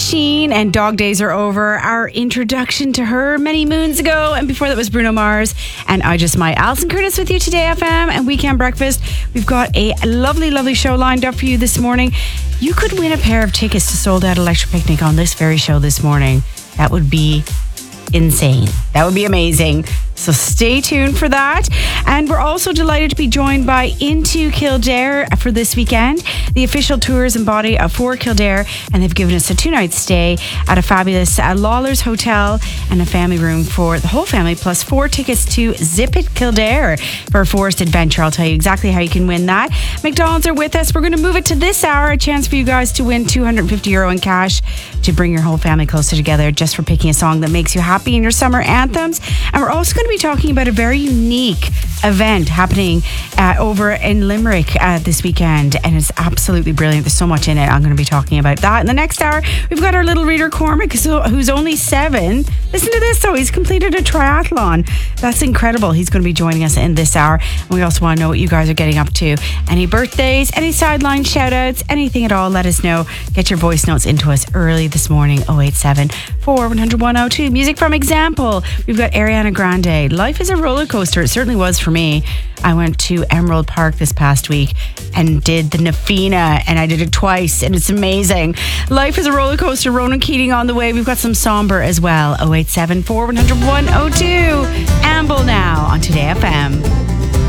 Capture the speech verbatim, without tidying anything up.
Machine and Dog Days Are Over. Our introduction to her many moons ago. And before that was Bruno Mars and I Just Might. Alison Curtis with you today, F M and Weekend Breakfast. We've got a lovely, lovely show lined up for you this morning. You could win a pair of tickets to Sold Out Electric Picnic on this very show this morning. That would be insane. That would be amazing. So stay tuned for that. And we're also delighted to be joined by Into Kildare for this weekend, the official tourism body of For Kildare, and they've given us a two-night stay at a fabulous uh, Lawler's Hotel and a family room for the whole family, plus four tickets to Zip It Kildare for a forest adventure. I'll tell you exactly how you can win that. McDonald's are with us. We're going to move it to this hour, a chance for you guys to win two hundred fifty euro in cash to bring your whole family closer together just for picking a song that makes you happy in your summer anthems. And we're also going to be talking about a very unique event happening uh, over in Limerick uh, this weekend, and it's absolutely brilliant. There's so much in it. I'm going to be talking about that in the next hour. We've got our little reader Cormac, who's only seven. Listen to this though, he's completed a triathlon. That's incredible. He's going to be joining us in this hour, and we also want to know what you guys are getting up to. Any birthdays, any sideline shout outs, anything at all, let us know. Get your voice notes into us early this morning. oh eight seven, four one hundred, one oh two. Music from Example. We've got Ariana Grande. Life is a roller coaster. It certainly was for me. I went to Emerald Park this past week and did the Nafina, and I did it twice, and it's amazing. Life is a roller coaster. Ronan Keating on the way. We've got some somber as well. oh eight seven, four one hundred, one oh two. Amble now on Today F M.